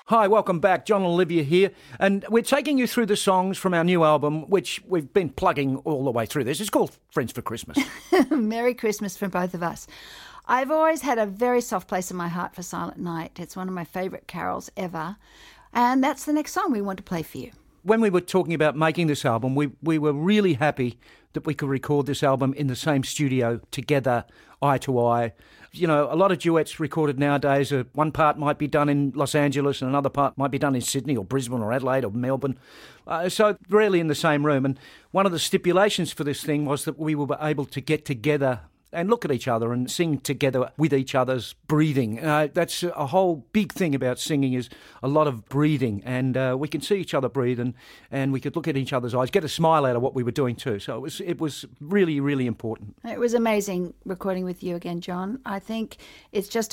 Hi, welcome back. John and Olivia here. And we're taking you through the songs from our new album, which we've been plugging all the way through this. It's called Friends for Christmas. Merry Christmas from both of us. I've always had a very soft place in my heart for Silent Night. It's one of my favourite carols ever. And that's the next song we want to play for you. When we were talking about making this album, we were really happy that we could record this album in the same studio together, eye to eye. You know, a lot of duets recorded nowadays, one part might be done in Los Angeles and another part might be done in Sydney or Brisbane or Adelaide or Melbourne. So rarely in the same room. And one of the stipulations for this thing was that we were able to get together and look at each other and sing together with each other's breathing. That's a whole big thing about singing, is a lot of breathing. And we can see each other breathe, and we could look at each other's eyes, get a smile out of what we were doing too. So it was really, really important. It was amazing recording with you again, John. I think it's just